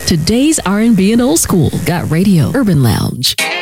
Today's R&B and old school. Got Radio Urban Lounge.